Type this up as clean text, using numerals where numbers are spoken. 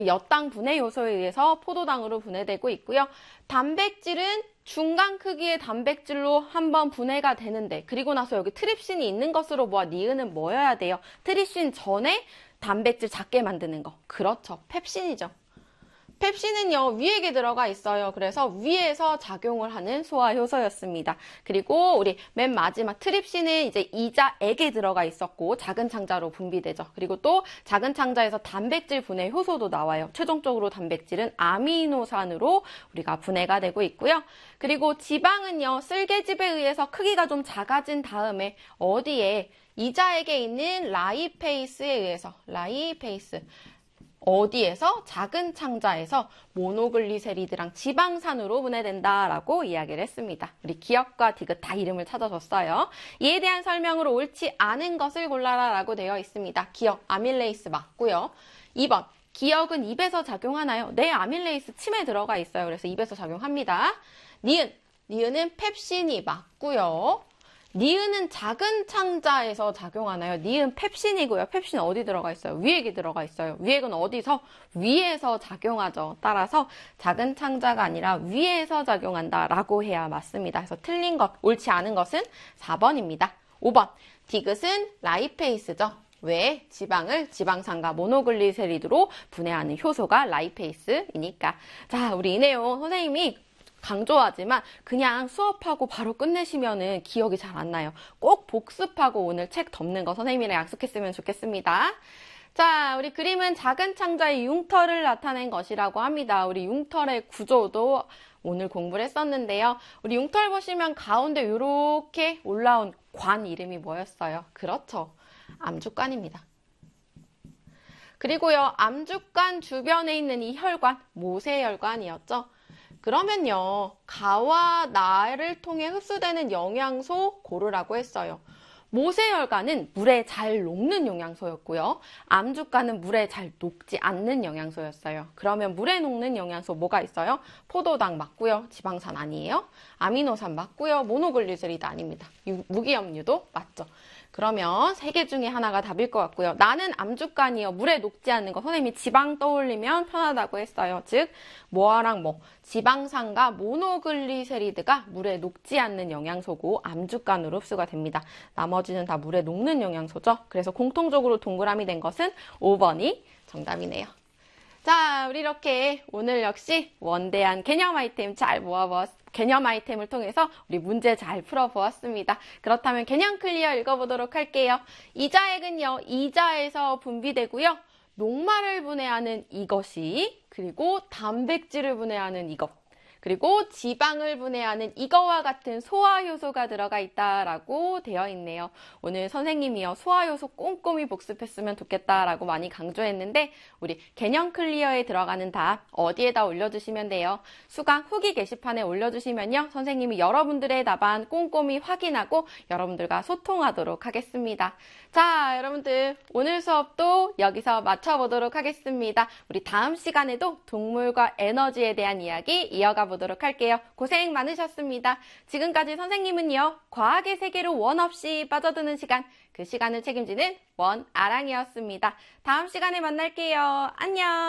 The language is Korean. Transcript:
엿당 분해 요소에 의해서 포도당으로 분해되고 있고요. 단백질은 중간 크기의 단백질로 한번 분해가 되는데, 그리고 나서 여기 트립신이 있는 것으로 보아 니은은 뭐여야 돼요? 트립신 전에 단백질 작게 만드는 거. 그렇죠. 펩신이죠. 펩신은요, 위액에 들어가 있어요. 그래서 위에서 작용을 하는 소화효소였습니다. 그리고 우리 맨 마지막 트립신은 이제 이자액에 들어가 있었고 작은 창자로 분비되죠. 그리고 또 작은 창자에서 단백질 분해 효소도 나와요. 최종적으로 단백질은 아미노산으로 우리가 분해가 되고 있고요. 그리고 지방은요, 쓸개즙에 의해서 크기가 좀 작아진 다음에 어디에 이자액에 있는 라이페이스에 의해서 어디에서? 작은 창자에서 모노글리세리드랑 지방산으로 분해된다라고 이야기를 했습니다. 우리 기억과 디귿 다 이름을 찾아줬어요. 이에 대한 설명으로 옳지 않은 것을 골라라 라고 되어 있습니다. 기억, 아밀레이스 맞고요. 2번, 기억은 입에서 작용하나요? 네, 아밀레이스 침에 들어가 있어요. 그래서 입에서 작용합니다. 니은은 펩신이 맞고요. 니은은 작은 창자에서 작용하나요? 니은 펩신이고요. 펩신 어디 들어가 있어요? 위액이 들어가 있어요. 위액은 어디서? 위에서 작용하죠. 따라서 작은 창자가 아니라 위에서 작용한다라고 해야 맞습니다. 그래서 틀린 것, 옳지 않은 것은 4번입니다. 5번, 디귿은 라이페이스죠. 왜? 지방을 지방산과 모노글리세리드로 분해하는 효소가 라이페이스이니까. 자, 우리 이 내용 선생님이 강조하지만 그냥 수업하고 바로 끝내시면은 기억이 잘 안 나요. 꼭 복습하고 오늘 책 덮는 거 선생님이랑 약속했으면 좋겠습니다. 자, 우리 그림은 작은 창자의 융털을 나타낸 것이라고 합니다. 우리 융털의 구조도 오늘 공부를 했었는데요. 우리 융털 보시면 가운데 이렇게 올라온 관 이름이 뭐였어요? 그렇죠. 암주관입니다. 그리고요, 암주관 주변에 있는 이 혈관, 모세혈관이었죠. 그러면요, 가와 나를 통해 흡수되는 영양소 고르라고 했어요. 모세혈관은 물에 잘 녹는 영양소였고요. 암주관은 물에 잘 녹지 않는 영양소였어요. 그러면 물에 녹는 영양소 뭐가 있어요? 포도당 맞고요. 지방산 아니에요. 아미노산 맞고요. 모노글리세리드 아닙니다. 무기염류도 맞죠. 그러면 세 개 중에 하나가 답일 것 같고요. 나는 암주관이요. 물에 녹지 않는 거. 선생님이 지방 떠올리면 편하다고 했어요. 즉 뭐랑 뭐 지방산과 모노글리세리드가 물에 녹지 않는 영양소고 암주관으로 흡수가 됩니다. 나머지는 다 물에 녹는 영양소죠. 그래서 공통적으로 동그라미 된 것은 5번이 정답이네요. 자, 우리 이렇게 오늘 역시 원대한 개념 아이템 잘 개념 아이템을 통해서 우리 문제 잘 풀어보았습니다. 그렇다면 개념 클리어 읽어보도록 할게요. 이자액은요, 이자에서 분비되고요. 녹말을 분해하는 이것이, 그리고 단백질을 분해하는 이것, 그리고 지방을 분해하는 이거와 같은 소화효소가 들어가 있다라고 되어 있네요. 오늘 선생님이요, 소화효소 꼼꼼히 복습했으면 좋겠다라고 많이 강조했는데 우리 개념 클리어에 들어가는 답 어디에다 올려주시면 돼요? 수강 후기 게시판에 올려주시면요, 선생님이 여러분들의 답안 꼼꼼히 확인하고 여러분들과 소통하도록 하겠습니다. 자, 여러분들 오늘 수업도 여기서 마쳐보도록 하겠습니다. 우리 다음 시간에도 동물과 에너지에 대한 이야기 이어가 보도록 할게요. 고생 많으셨습니다. 지금까지 선생님은요, 과학의 세계로 원 없이 빠져드는 시간, 그 시간을 책임지는 원아랑이었습니다. 다음 시간에 만날게요. 안녕.